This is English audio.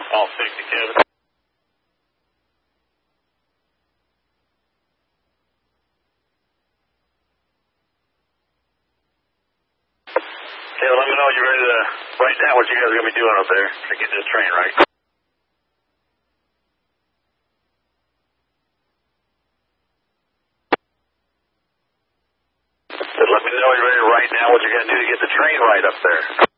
All 60, Kevin. Kevin, let me know when you're ready to write down what you guys are going to be doing up there to get this train right. Let me know when you're ready to write down what you're going to do to get the train right up there.